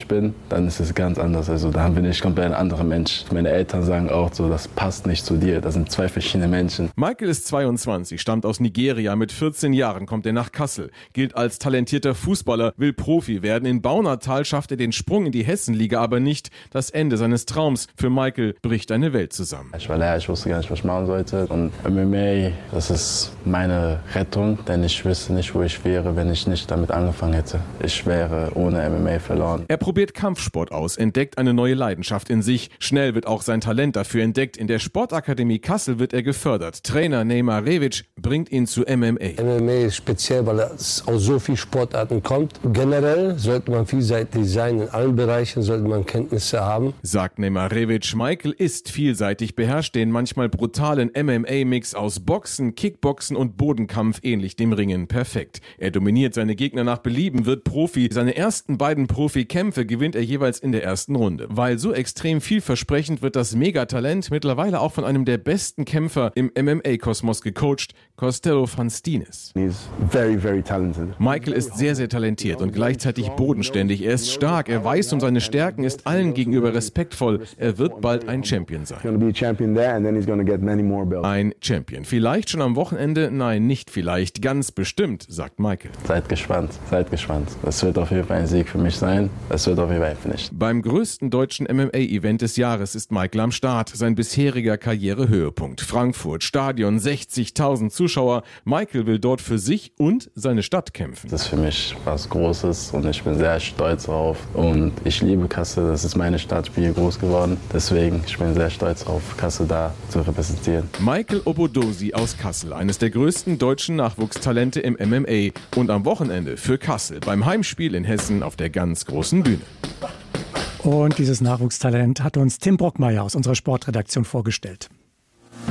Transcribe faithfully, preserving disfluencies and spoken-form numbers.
ich bin, dann ist es ganz anders. Also da bin ich komplett ein anderer Mensch. Meine Eltern sagen auch so, das passt nicht zu dir. Das sind zwei verschiedene Menschen. Michael ist zweiundzwanzig, stammt aus Nigeria. Mit vierzehn Jahren kommt er nach Kassel. Gilt als talentierter Fußballer, will Profi werden. In Baunatal schafft er den Sprung in die Hessenliga aber nicht. Das Ende seines Traums. Für Michael bricht eine Welt zusammen. Ich war leer, ich wusste gar nicht, was ich machen sollte. Und M M A, das ist meine Rettung, denn ich wüsste nicht, wo ich wäre, wenn ich nicht damit angefangen hätte. Ich wäre ohne M M A verloren. Er probiert Kampfsport aus, entdeckt eine neue Leidenschaft in sich. Schnell wird auch sein Talent dafür entdeckt. In der Sportakademie Kassel wird er gefördert. Trainer Neymar Revic bringt ihn zu M M A. M M A ist speziell, weil es aus so vielen Sportarten kommt. Generell sollte man vielseitig sein. In allen Bereichen sollte man Kenntnisse haben. Sagt Neymar Revic. Michael ist vielseitig, beherrscht den manchmal brutalen M M A-Mix aus Boxen, Kickboxen und Bodenkampf ähnlich dem Ringen perfekt. Er dominiert seine Gegner nach Belieben, wird Profi. Seine ersten beiden Profikämpfe gewinnt er jeweils in der ersten Runde. Weil so extrem vielversprechend wird das Megatalent mittlerweile auch von einem der besten Kämpfer im M M A-Kosmos gecoacht, Costello Fanstines. Very, very talented. Michael ist sehr, sehr talentiert und gleichzeitig bodenständig. Er ist stark, er weiß um seine Stärken, ist allen gegenüber respektvoll. Er wird bald ein Champion sein. Ein Champion. Vielleicht schon am Wochenende? Nein, nicht vielleicht. Ganz bestimmt, sagt Michael. Seid gespannt, seid gespannt. Das wird auf jeden Fall ein Sieg für mich sein. Das wird auf jeden Fall finishen. Beim größten deutschen M M A-Event des Jahres ist Michael am Start. Sein bisheriger Karrierehöhepunkt. Frankfurt, Stadion, sechzigtausend Zuschauer. Michael will dort für sich und seine Stadt kämpfen. Das ist für mich was Großes und ich bin sehr stolz drauf. Und ich liebe Kassel, das ist meine Stadt, ich bin hier groß geworden. Deswegen, ich bin sehr stolz auf Kassel da zu repräsentieren. Michael Obodosi aus Kassel, eines der größten deutschen Nachwuchstalente im M M A. Und am Wochenende für Kassel beim Heimspiel in Hessen auf der ganz großen Bühne. Und dieses Nachwuchstalent hat uns Tim Brockmeier aus unserer Sportredaktion vorgestellt.